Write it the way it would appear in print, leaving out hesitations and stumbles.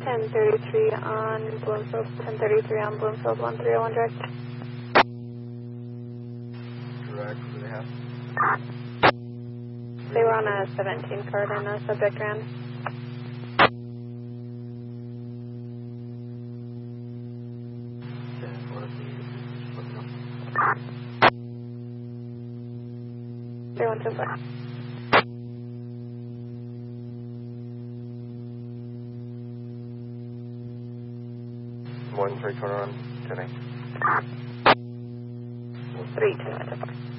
1033 on Bloomfield, 1033 on Bloomfield, 1301 direct. Direct, what do they have? They were on a 17 card and the subject ran. Okay, what if the, let me know. 3124. More than 3 turn on, 10 8. 3 2 1 4.